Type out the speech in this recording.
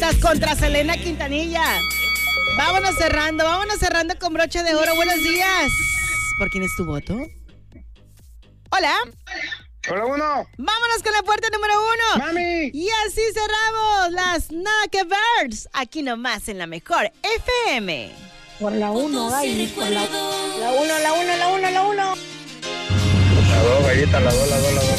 Atlas contra Selena Quintanilla. Vámonos cerrando con broche de oro. Buenos días. ¿Por quién es tu voto? Hola. Hola, uno. Vámonos con la puerta número 1. ¡Mami! Y así cerramos las Nada que Birds. Aquí nomás en la mejor FM. Por la 1, ay, por la 1. La 2, galleta, la 2.